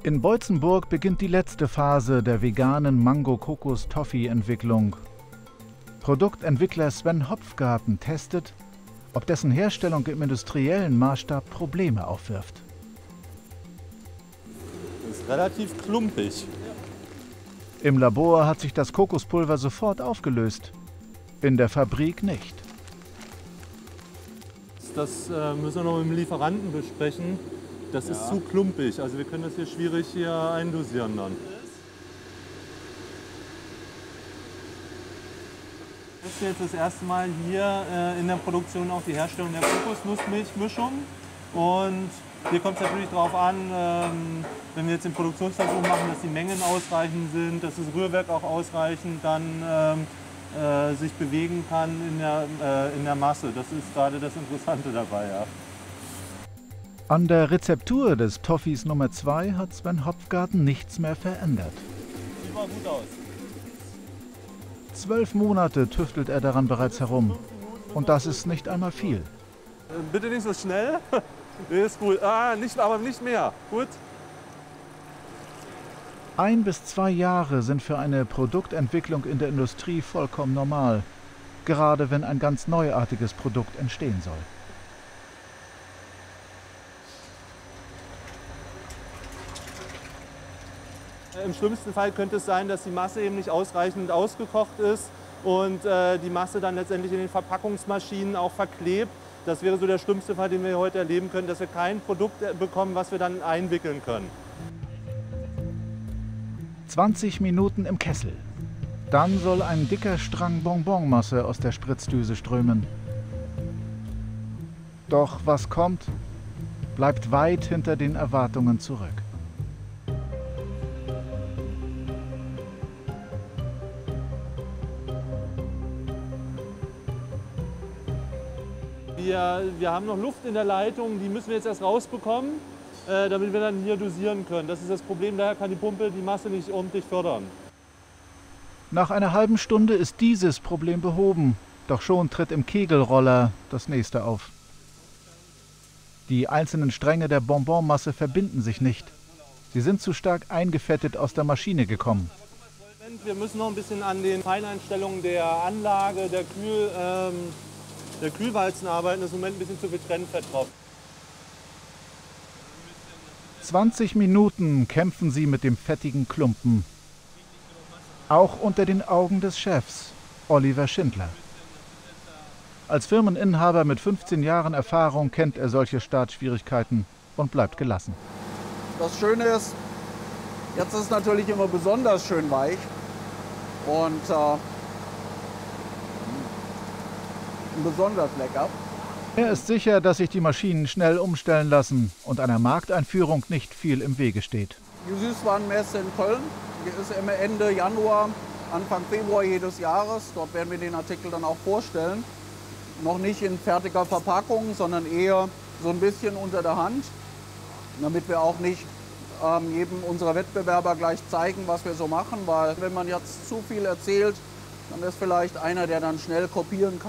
In Boitzenburg beginnt die letzte Phase der veganen Mango-Kokos-Toffee-Entwicklung. Produktentwickler Sven Hopfgarten testet, ob dessen Herstellung im industriellen Maßstab Probleme aufwirft. Das ist relativ klumpig. Im Labor hat sich das Kokospulver sofort aufgelöst, in der Fabrik nicht. Das müssen wir noch mit dem Lieferanten besprechen. Das ist zu klumpig, also wir können das hier schwierig eindosieren dann. Das ist jetzt das erste Mal hier in der Produktion auch die Herstellung der Kokosnussmilchmischung. Und hier kommt es natürlich darauf an, wenn wir jetzt den Produktionsversuch machen, dass die Mengen ausreichend sind, dass das Rührwerk auch ausreichend dann sich bewegen kann in der Masse. Das ist gerade das Interessante dabei. Ja. An der Rezeptur des Toffees Nummer 2 hat Sven Hopfgarten nichts mehr verändert. Sieht mal gut aus. 12 Monate tüftelt er daran bereits herum. Und das ist nicht einmal viel. Bitte nicht so schnell. Nee, ist gut. Aber nicht mehr. Gut. 1 bis 2 Jahre sind für eine Produktentwicklung in der Industrie vollkommen normal. Gerade wenn ein ganz neuartiges Produkt entstehen soll. Im schlimmsten Fall könnte es sein, dass die Masse eben nicht ausreichend ausgekocht ist und die Masse dann letztendlich in den Verpackungsmaschinen auch verklebt. Das wäre so der schlimmste Fall, den wir heute erleben können, dass wir kein Produkt bekommen, was wir dann einwickeln können. 20 Minuten im Kessel. Dann soll ein dicker Strang Bonbonmasse aus der Spritzdüse strömen. Doch was kommt, bleibt weit hinter den Erwartungen zurück. Wir haben noch Luft in der Leitung, die müssen wir jetzt erst rausbekommen, damit wir dann hier dosieren können. Das ist das Problem, daher kann die Pumpe die Masse nicht ordentlich fördern. Nach einer halben Stunde ist dieses Problem behoben, doch schon tritt im Kegelroller das nächste auf. Die einzelnen Stränge der Bonbonmasse verbinden sich nicht. Sie sind zu stark eingefettet aus der Maschine gekommen. Wir müssen noch ein bisschen an den Feineinstellungen der Anlage, der Kühlwalzen arbeiten. Das ist im Moment ein bisschen zu viel Trennfett drauf. 20 Minuten kämpfen sie mit dem fettigen Klumpen. Auch unter den Augen des Chefs, Oliver Schindler. Als Firmeninhaber mit 15 Jahren Erfahrung kennt er solche Startschwierigkeiten und bleibt gelassen. Das Schöne ist, jetzt ist es natürlich immer besonders schön weich und besonders lecker. Er ist sicher, dass sich die Maschinen schnell umstellen lassen und einer Markteinführung nicht viel im Wege steht. Die Süßwarenmesse in Köln, die ist immer Ende Januar, Anfang Februar jedes Jahres. Dort werden wir den Artikel dann auch vorstellen. Noch nicht in fertiger Verpackung, sondern eher so ein bisschen unter der Hand, damit wir auch nicht jedem unserer Wettbewerber gleich zeigen, was wir so machen. Weil wenn man jetzt zu viel erzählt, dann ist vielleicht einer, der dann schnell kopieren kann.